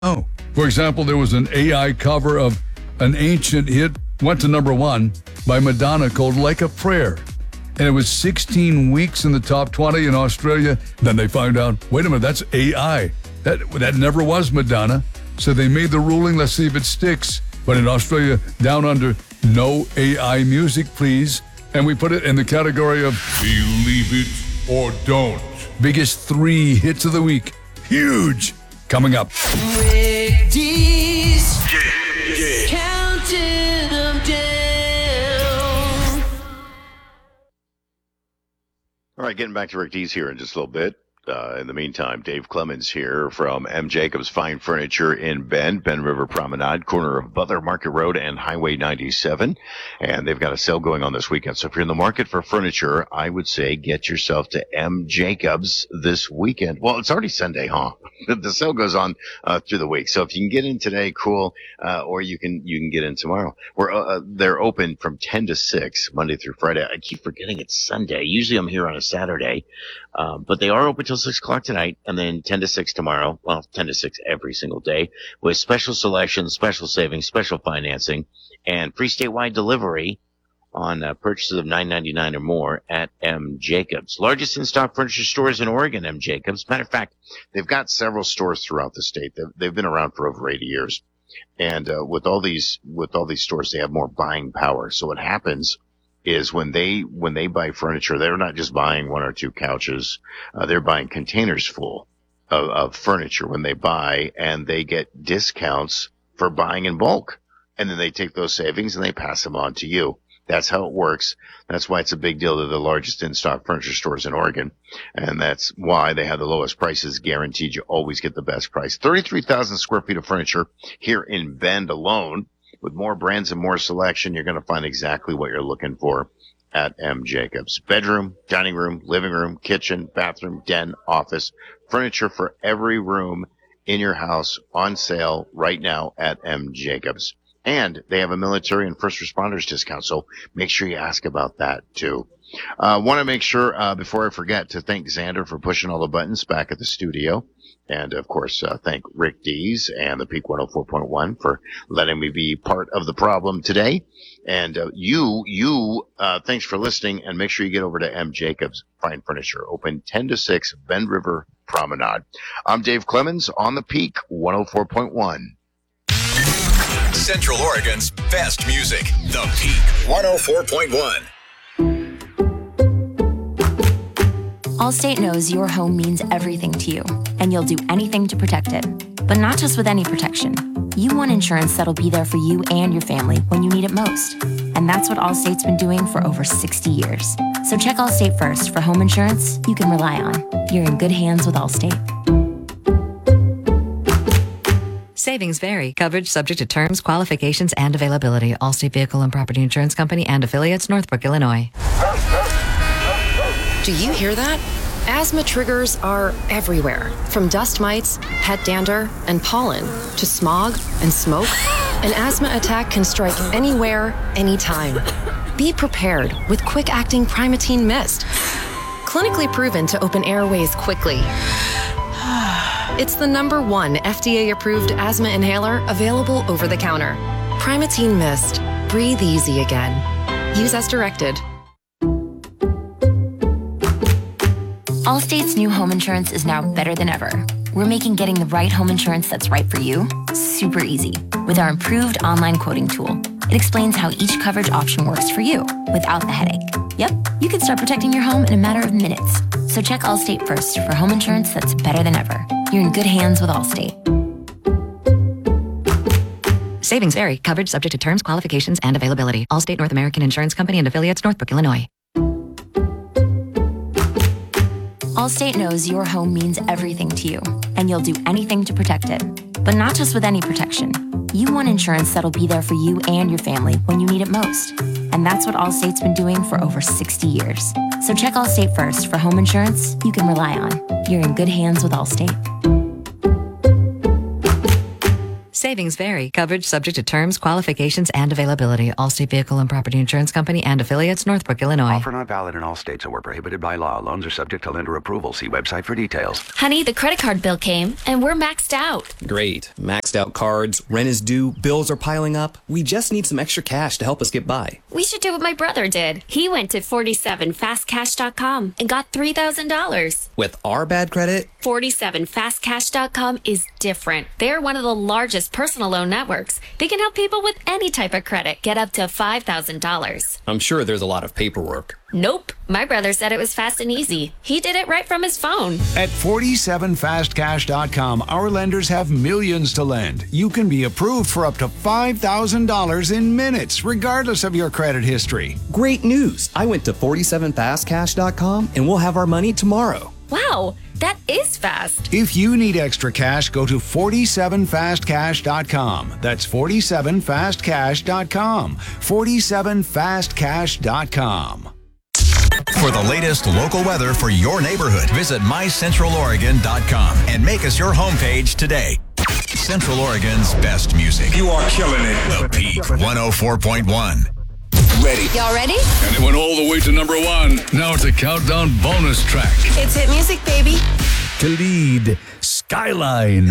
Oh, for example, there was an AI cover of an ancient hit, went to number 1 by Madonna called Like a Prayer. And it was 16 weeks in the top 20 in Australia. Then they found out, wait a minute, that's AI. That never was Madonna. So they made the ruling, let's see if it sticks. But in Australia, down under, no AI music, please. And we put it in the category of Believe It or Don't. Biggest 3 hits of the week. Huge. Coming up. Rick D's counting them down. All right, getting back to Rick D's here in just a little bit. In the meantime, Dave Clemens here from M. Jacobs Fine Furniture in Bend River Promenade, corner of Butler Market Road and Highway 97. And they've got a sale going on this weekend. So if you're in the market for furniture, I would say get yourself to M. Jacobs this weekend. Well, it's already Sunday, huh? The sale goes on through the week. So if you can get in today, cool. Or you can get in tomorrow. They're open from 10 to 6, Monday through Friday. I keep forgetting it's Sunday. Usually I'm here on a Saturday. But they are open till 6 o'clock tonight, and then 10 to 6 tomorrow. Well, 10 to 6 every single day, with special selections, special savings, special financing, and free statewide delivery on purchases of $9.99 or more at M. Jacobs. Largest in-stock furniture stores in Oregon, M. Jacobs. Matter of fact, they've got several stores throughout the state. They've been around for over 80 years. And with all these stores, they have more buying power. So what happens is when they buy furniture, they're not just buying 1 or 2 couches. They're buying containers full of furniture when they buy, and they get discounts for buying in bulk. And then they take those savings and they pass them on to you. That's how it works. That's why it's a big deal. They're the largest in-stock furniture stores in Oregon. And that's why they have the lowest prices, guaranteed. You always get the best price. 33,000 square feet of furniture here in Bend alone. With more brands and more selection, you're going to find exactly what you're looking for at M. Jacobs. Bedroom, dining room, living room, kitchen, bathroom, den, office, furniture for every room in your house on sale right now at M. Jacobs. And they have a military and first responders discount, so make sure you ask about that too. Want to make sure, before I forget, to thank Xander for pushing all the buttons back at the studio. And, of course, thank Rick Dees and the Peak 104.1 for letting me be part of the problem today. And thanks for listening, and make sure you get over to M. Jacobs Fine Furniture, open 10 to 6, Bend River Promenade. I'm Dave Clemens on the Peak 104.1. Central Oregon's best music, The Peak 104.1. Allstate knows your home means everything to you, and you'll do anything to protect it. But not just with any protection. You want insurance that'll be there for you and your family when you need it most. And that's what Allstate's been doing for over 60 years. So check Allstate first for home insurance you can rely on. You're in good hands with Allstate. Savings vary. Coverage subject to terms, qualifications, and availability. Allstate Vehicle and Property Insurance Company and affiliates, Northbrook, Illinois. Do you hear that? Asthma triggers are everywhere, from dust mites, pet dander, and pollen, to smog and smoke. An asthma attack can strike anywhere, anytime. Be prepared with quick-acting Primatene Mist. Clinically proven to open airways quickly. It's the #1 FDA-approved asthma inhaler available over the counter. Primatene Mist. Breathe easy again. Use as directed. Allstate's new home insurance is now better than ever. We're making getting the right home insurance that's right for you super easy with our improved online quoting tool. It explains how each coverage option works for you without the headache. Yep, you can start protecting your home in a matter of minutes. So check Allstate first for home insurance that's better than ever. You're in good hands with Allstate. Savings vary. Coverage subject to terms, qualifications, and availability. Allstate North American Insurance Company and affiliates, Northbrook, Illinois. Allstate knows your home means everything to you, and you'll do anything to protect it. But not just with any protection. You want insurance that'll be there for you and your family when you need it most. And that's what Allstate's been doing for over 60 years. So check Allstate first for home insurance you can rely on. You're in good hands with Allstate. Savings vary. Coverage subject to terms, qualifications, and availability. Allstate Vehicle and Property Insurance Company and affiliates, Northbrook, Illinois. Offer not valid in all states or prohibited by law. Loans are subject to lender approval. See website for details. Honey, the credit card bill came, and we're maxed out. Great. Maxed out cards, rent is due, bills are piling up. We just need some extra cash to help us get by. We should do what my brother did. He went to 47fastcash.com and got $3,000. With our bad credit, 47fastcash.com is different. They're one of the largest personal loan networks. They can help people with any type of credit get up to $5,000. I'm sure there's a lot of paperwork. Nope. My brother said it was fast and easy. He did it right from his phone. At 47fastcash.com, our lenders have millions to lend. You can be approved for up to $5,000 in minutes, regardless of your credit history. Great news. I went to 47fastcash.com and we'll have our money tomorrow. Wow, that is fast. If you need extra cash, go to 47fastcash.com. That's 47fastcash.com. 47fastcash.com. For the latest local weather for your neighborhood, visit mycentraloregon.com and make us your homepage today. Central Oregon's best music. You are killing it. The Peak 104.1. Ready. Y'all ready? And it went all the way to number one. Now it's a countdown bonus track. It's hit music, baby. Khalid, Skyline.